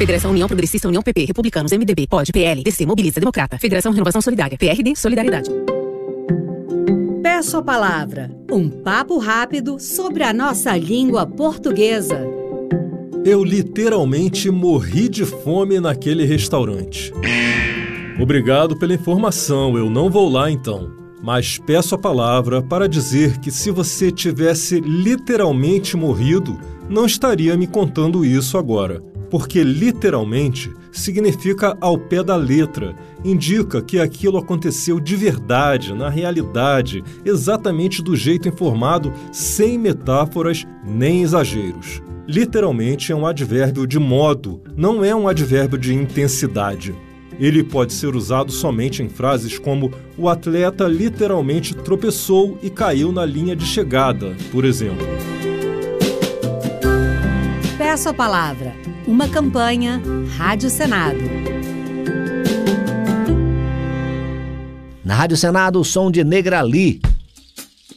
Federação União Progressista, União PP, Republicanos, MDB, POD, PL, DC, Mobiliza, Democrata. Federação Renovação Solidária, PRD, Solidariedade. Peço a palavra. Um papo rápido sobre a nossa língua portuguesa. Eu literalmente morri de fome naquele restaurante. Obrigado pela informação, eu não vou lá então. Mas peço a palavra para dizer que se você tivesse literalmente morrido, não estaria me contando isso agora. Porque literalmente significa ao pé da letra, indica que aquilo aconteceu de verdade, na realidade, exatamente do jeito informado, sem metáforas nem exageros. Literalmente é um advérbio de modo, não é um advérbio de intensidade. Ele pode ser usado somente em frases como o atleta literalmente tropeçou e caiu na linha de chegada, por exemplo. Peço a palavra. Uma campanha Rádio Senado. Na Rádio Senado, o som de Negrali.